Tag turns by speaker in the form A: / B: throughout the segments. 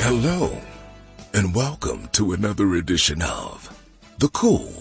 A: Hello, and welcome to another edition of The Cool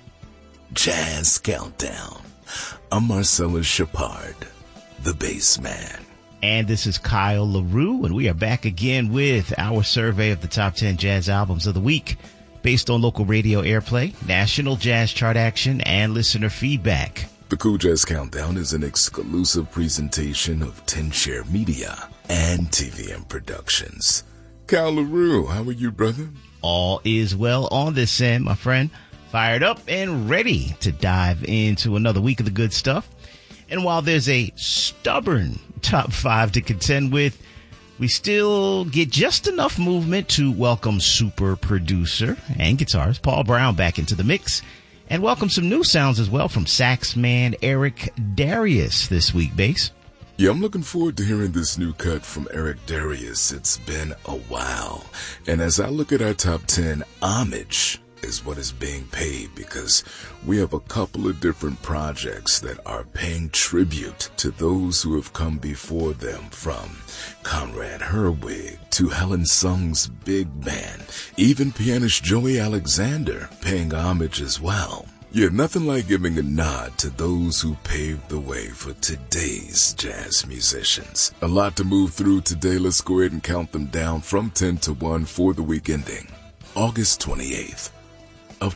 A: Jazz Countdown. I'm Marcellus Shepard, the bass man.
B: And this is Kyle LaRue, and we are back again with our survey of the top 10 jazz albums of the week based on local radio airplay, national jazz chart action, and listener feedback.
A: The Cool Jazz Countdown is an exclusive presentation of 10 Share Media and TVM Productions. Kyle LaRue, how are you, brother?
B: All is well on this end, my friend. Fired up and ready to dive into another week of the good stuff. And while there's a stubborn top 5 to contend with, we still get just enough movement to welcome super producer and guitarist Paul Brown back into the mix, and welcome some new sounds as well from sax man Eric Darius this week, bass.
A: Yeah, I'm looking forward to hearing this new cut from Eric Darius. It's been a while. And as I look at our top 10, homage is what is being paid, because we have a couple of different projects that are paying tribute to those who have come before them, from Conrad Herwig to Helen Sung's big band, even pianist Joey Alexander paying homage as well. Yeah, nothing like giving a nod to those who paved the way for today's jazz musicians. A lot to move through today. Let's go ahead and count them down from 10 to 1 for the week ending August 28th of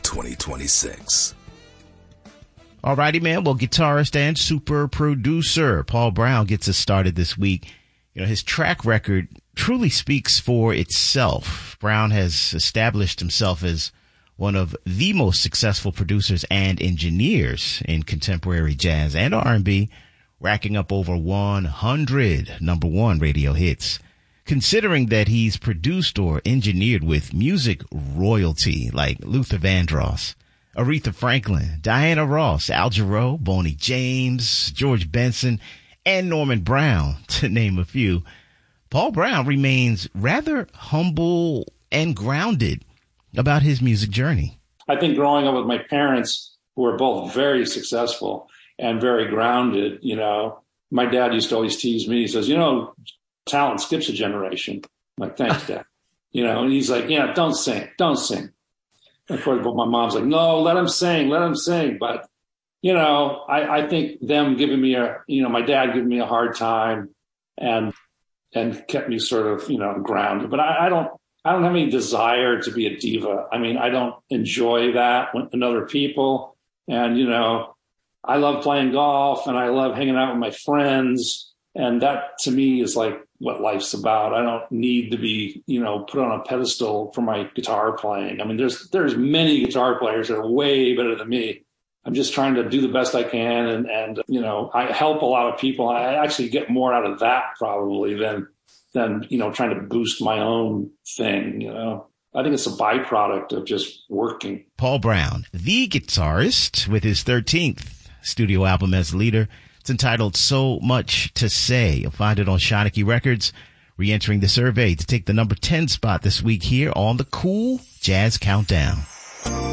A: 2026.
B: Alrighty, man. Well, guitarist and super producer Paul Brown gets us started this week. You know, his track record truly speaks for itself. Brown has established himself as one of the most successful producers and engineers in contemporary jazz and R&B, racking up over 100 number one radio hits. Considering that he's produced or engineered with music royalty like Luther Vandross, Aretha Franklin, Diana Ross, Al Jarreau, Boney James, George Benson, and Norman Brown, to name a few, Paul Brown remains rather humble and grounded about his music journey.
C: I think growing up with my parents, who were both very successful and very grounded, you know, my dad used to always tease me. He says, you know, talent skips a generation. I'm like, thanks, Dad. You know, and he's like, yeah, don't sing. And of course, but my mom's like, no, let him sing. But, you know, I think them giving me my dad giving me a hard time and kept me sort of, you know, grounded. But I don't have any desire to be a diva. I mean, I don't enjoy that in other people. And, you know, I love playing golf and I love hanging out with my friends. And that to me is like what life's about. I don't need to be, you know, put on a pedestal for my guitar playing. I mean, there's many guitar players that are way better than me. I'm just trying to do the best I can. And you know, I help a lot of people. I actually get more out of that probably than, you know, trying to boost my own thing, you know. I think it's a byproduct of just working.
B: Paul Brown, the guitarist, with his 13th studio album as leader. It's entitled So Much to Say. You'll find it on Shawnee Records. Re-entering the survey to take the number 10 spot this week here on the Cool Jazz Countdown.